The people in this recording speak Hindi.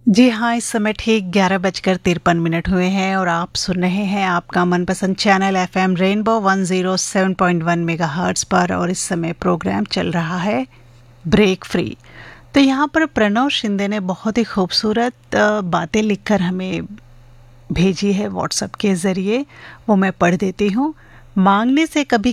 जी हाँ, इस समय ठीक 11:53 हुए हैं और आप सुन रहे हैं आपका मनपसंद चैनल एफएम रेनबो 107.1 मेगाहर्ट्ज़ पर। और इस समय प्रोग्राम चल रहा है ब्रेक फ्री। तो यहाँ पर प्रणव शिंदे ने बहुत ही खूबसूरत बातें लिखकर हमें भेजी है व्हाट्सएप के ज़रिए, वो मैं पढ़ देती हूँ। मांगने से कभी